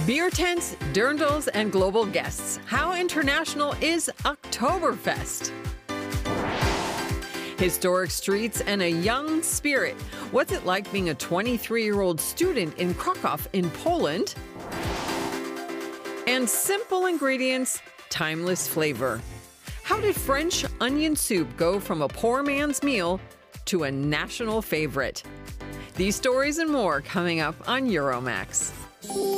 Beer tents, dirndls, and global guests. How international is Oktoberfest? Historic streets and a young spirit. What's it like being a 23-year-old student in Krakow in Poland? And simple ingredients, timeless flavor. How did French onion soup go from a poor man's meal to a national favorite? These stories and more coming up on Euromax.